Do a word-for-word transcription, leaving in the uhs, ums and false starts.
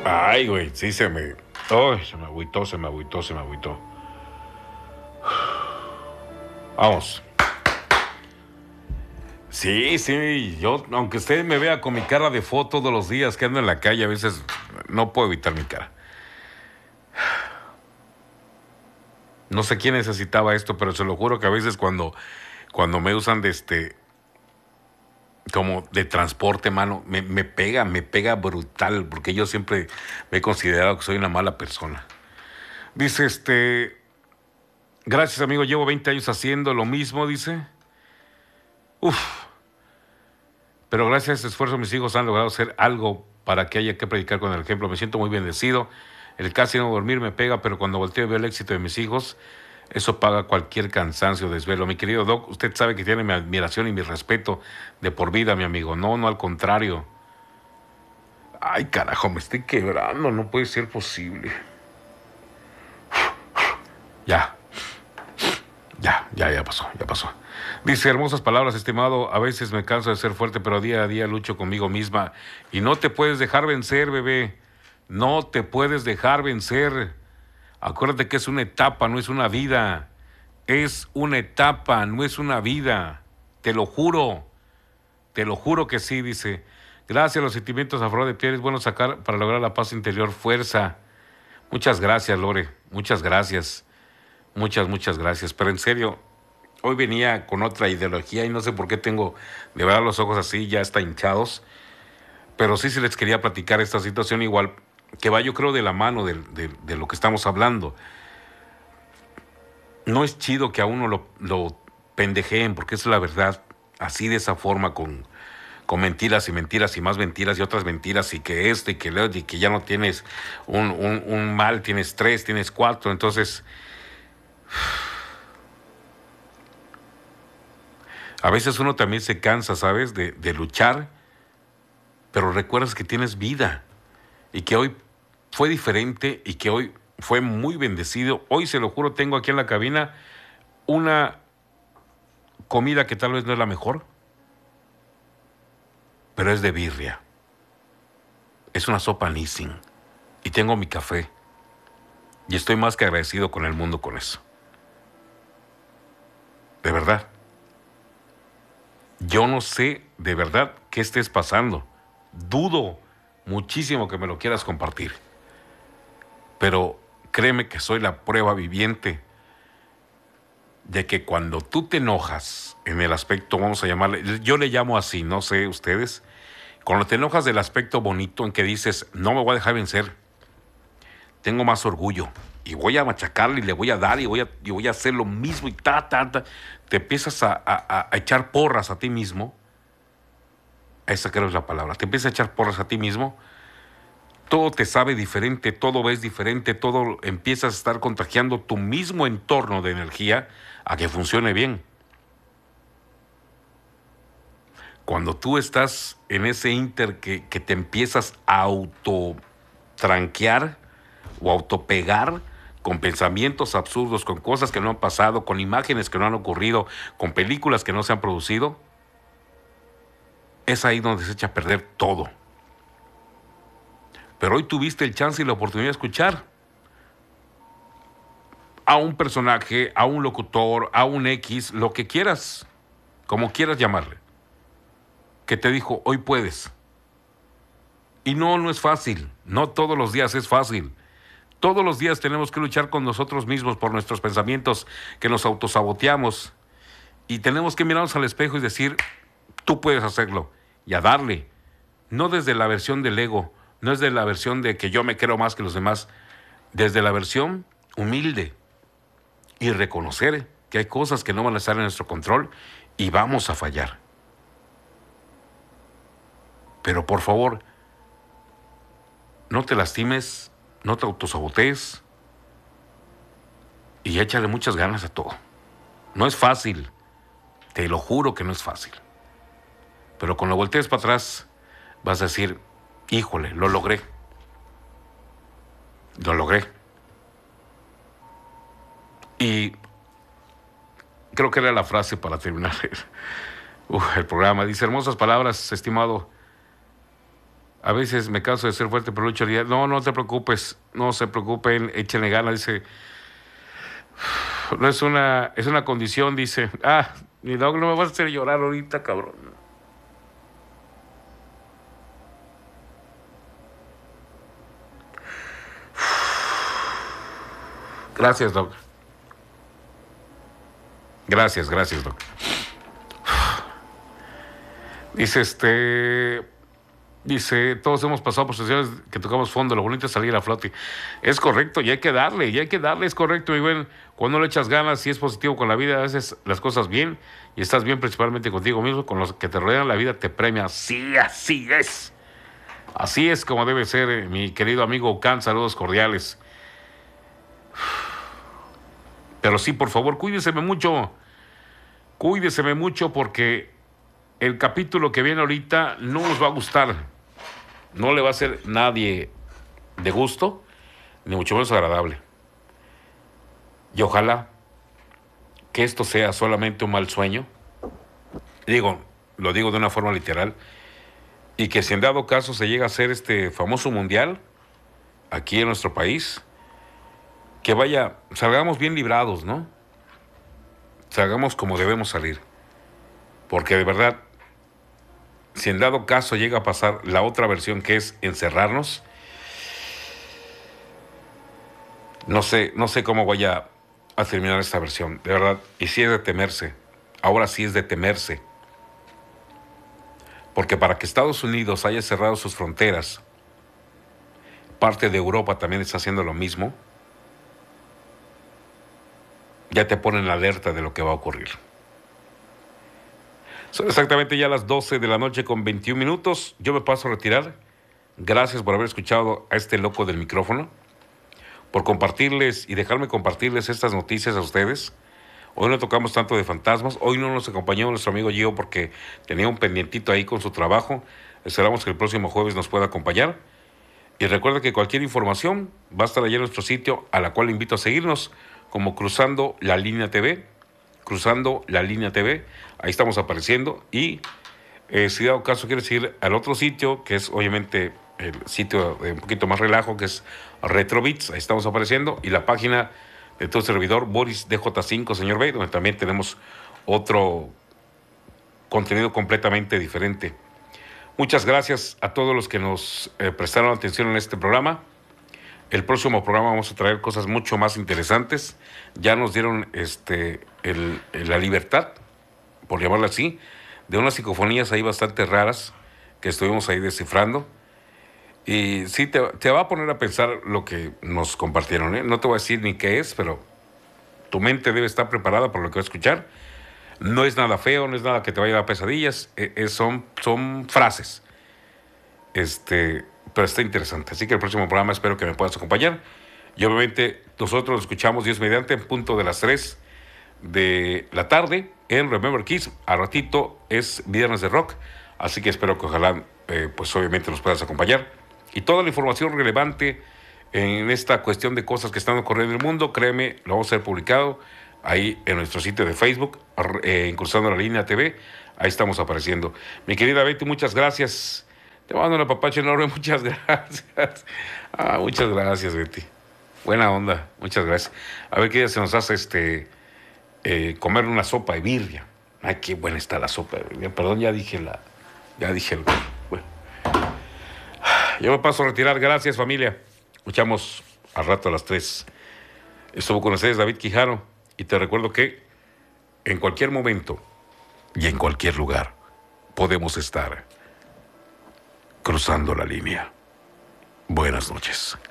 Ay, güey, sí se me... Ay, se me agüitó, se me agüitó, se me agüitó. Vamos. Sí, sí, yo, aunque usted me vea con mi cara de foto todos los días que ando en la calle, a veces no puedo evitar mi cara. No sé quién necesitaba esto, pero se lo juro que a veces cuando, cuando me usan de este, como de transporte, mano, me, me pega, me pega brutal, porque yo siempre me he considerado que soy una mala persona. Dice este, gracias amigo, llevo veinte años haciendo lo mismo, dice. Uf, pero gracias a ese esfuerzo mis hijos han logrado hacer algo para que haya que predicar con el ejemplo. Me siento muy bendecido. El casi no dormir me pega, pero cuando volteo y veo el éxito de mis hijos, eso paga cualquier cansancio o desvelo. Mi querido Doc, usted sabe que tiene mi admiración y mi respeto de por vida, mi amigo. No, no, al contrario. Ay, carajo, me estoy quebrando. No puede ser posible. Ya, ya, ya, ya pasó, ya pasó. Dice, hermosas palabras, estimado, a veces me canso de ser fuerte, pero día a día lucho conmigo misma. Y no te puedes dejar vencer, bebé. No te puedes dejar vencer. Acuérdate que es una etapa, no es una vida. Es una etapa, no es una vida. Te lo juro, te lo juro que sí, dice. Gracias a los sentimientos a flor de piel es bueno sacar para lograr la paz interior, fuerza. Muchas gracias, Lore, muchas gracias. Muchas, muchas gracias. Pero en serio, hoy venía con otra ideología y no sé por qué tengo de verdad los ojos así, ya está hinchados. Pero sí, sí les quería platicar esta situación igual, que va yo creo de la mano de, de, de lo que estamos hablando. No es chido que a uno lo, lo pendejeen, porque es la verdad, así de esa forma, con, con mentiras y mentiras y más mentiras y otras mentiras, y que este y que lo y que ya no tienes un, un, un mal, tienes tres, tienes cuatro. Entonces, a veces uno también se cansa, ¿sabes? De, de luchar, pero recuerdas que tienes vida y que hoy fue diferente y que hoy fue muy bendecido. Hoy, se lo juro, tengo aquí en la cabina una comida que tal vez no es la mejor, pero es de birria. Es una sopa Nissin y tengo mi café y estoy más que agradecido con el mundo con eso. De verdad. Yo no sé de verdad qué estés pasando. Dudo muchísimo que me lo quieras compartir. Pero créeme que soy la prueba viviente de que cuando tú te enojas en el aspecto, vamos a llamarle, yo le llamo así, no sé ustedes, cuando te enojas del aspecto bonito en que dices, no me voy a dejar vencer, tengo más orgullo y voy a machacarle y le voy a dar y voy a, y voy a hacer lo mismo y ta, ta, ta, te empiezas a, a, a echar porras a ti mismo. Esa creo es la palabra. Te empiezas a echar porras a ti mismo. Todo te sabe diferente, todo ves diferente, todo empiezas a estar contagiando tu mismo entorno de energía a que funcione bien. Cuando tú estás en ese inter que, que te empiezas a autotranquear o autopegar con pensamientos absurdos, con cosas que no han pasado, con imágenes que no han ocurrido, con películas que no se han producido, es ahí donde se echa a perder todo. Pero hoy tuviste el chance y la oportunidad de escuchar a un personaje, a un locutor, a un X, lo que quieras, como quieras llamarle, que te dijo, hoy puedes. Y no, no es fácil, no todos los días es fácil. Todos los días tenemos que luchar con nosotros mismos por nuestros pensamientos que nos autosaboteamos. Y tenemos que mirarnos al espejo y decir, tú puedes hacerlo. Y a darle. No desde la versión del ego, no desde la versión de que yo me quiero más que los demás. Desde la versión humilde. Y reconocer que hay cosas que no van a estar en nuestro control y vamos a fallar. Pero por favor, no te lastimes, no te autosabotees y échale muchas ganas a todo. No es fácil, te lo juro que no es fácil. Pero cuando voltees para atrás, vas a decir, híjole, lo logré. Lo logré. Y creo que era la frase para terminar el, uh, el programa. Dice, hermosas palabras, estimado. A veces me canso de ser fuerte, pero lucho al día. No, no te preocupes, no se preocupen, échenle ganas, dice. No es una, es una condición, dice. Ah, mi dog, no me vas a hacer llorar ahorita, cabrón. Gracias, Doc. Gracias, gracias, Doc. Dice este. Dice, todos hemos pasado por situaciones que tocamos fondo, lo bonito es salir a flote. Es correcto, y hay que darle, y hay que darle, es correcto, mi buen. Cuando le echas ganas, si es positivo con la vida, haces las cosas bien, y estás bien principalmente contigo mismo, con los que te rodean, la vida te premia. Sí, así es. Así es como debe ser, eh, mi querido amigo Ucán, saludos cordiales. Pero sí, por favor, cuídeseme mucho. Cuídeseme mucho porque el capítulo que viene ahorita no nos va a gustar. No le va a hacer nadie de gusto, ni mucho menos agradable. Y ojalá que esto sea solamente un mal sueño. Digo, lo digo de una forma literal. Y que si en dado caso se llega a hacer este famoso mundial aquí en nuestro país, que vaya, salgamos bien librados, ¿no? Salgamos como debemos salir. Porque de verdad, si en dado caso llega a pasar la otra versión, que es encerrarnos, no sé, no sé cómo vaya a terminar esta versión, de verdad. Y sí es de temerse, ahora sí es de temerse. Porque para que Estados Unidos haya cerrado sus fronteras, parte de Europa también está haciendo lo mismo, ya te ponen la alerta de lo que va a ocurrir. Son exactamente ya las doce de la noche con veintiún minutos. Yo me paso a retirar. Gracias por haber escuchado a este loco del micrófono, por compartirles y dejarme compartirles estas noticias a ustedes. Hoy no tocamos tanto de fantasmas. Hoy no nos acompañó nuestro amigo Gio porque tenía un pendientito ahí con su trabajo. Esperamos que el próximo jueves nos pueda acompañar. Y recuerda que cualquier información va a estar allá en nuestro sitio, a la cual invito a seguirnos, como Cruzando la Línea T V. Cruzando la Línea T V. Ahí estamos apareciendo. Y eh, si dado caso quieres ir al otro sitio, que es obviamente el sitio de un poquito más relajo, que es Retrobits, ahí estamos apareciendo. Y la página de tu servidor, Boris D J cinco, señor B, donde también tenemos otro contenido completamente diferente. Muchas gracias a todos los que nos eh, prestaron atención en este programa. El próximo programa vamos a traer cosas mucho más interesantes. Ya nos dieron este, el, la libertad, por llamarla así, de unas psicofonías ahí bastante raras que estuvimos ahí descifrando. Y sí, te, te va a poner a pensar lo que nos compartieron, ¿eh? No te voy a decir ni qué es, pero tu mente debe estar preparada por lo que va a escuchar. No es nada feo, no es nada que te vaya a dar pesadillas, eh, son, son frases. Este, pero está interesante. Así que el próximo programa espero que me puedas acompañar. Y obviamente nosotros lo escuchamos Dios mediante en punto de las tres de la tarde en Remember Kids. A ratito es Viernes de Rock. Así que espero que ojalá, eh, pues obviamente nos puedas acompañar. Y toda la información relevante en esta cuestión de cosas que están ocurriendo en el mundo, créeme, lo vamos a hacer publicado ahí en nuestro sitio de Facebook, eh, Cruzando la Línea T V. Ahí estamos apareciendo. Mi querida Betty, muchas gracias. Te mando un apapacho enorme, muchas gracias. Ah, muchas gracias, Betty. Buena onda, muchas gracias. A ver qué día se nos hace este eh, comer una sopa de birria. Ay, qué buena está la sopa de birria. Perdón, ya dije la. Ya dije el. Bueno. Yo me paso a retirar. Gracias, familia. Escuchamos al rato a las tres. Estuvo con ustedes David Quijano. Y te recuerdo que en cualquier momento y en cualquier lugar podemos estar cruzando la línea. Buenas noches.